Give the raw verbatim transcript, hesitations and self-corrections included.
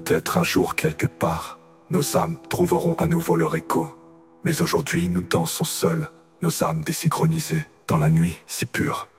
Peut-être un jour quelque part, nos âmes trouveront à nouveau leur écho. Mais aujourd'hui nous dansons seuls, nos âmes désynchronisées, dans la nuit si pure.